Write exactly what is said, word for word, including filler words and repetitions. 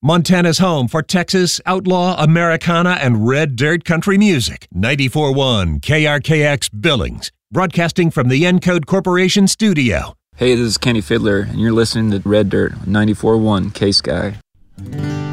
Montana's home for Texas, outlaw, Americana, and red dirt country music. ninety-four point one K R K X Billings, broadcasting from the Encode Corporation studio. Hey, this is Kenny Fiddler, and you're listening to Red Dirt, ninety-four point one K-Sky.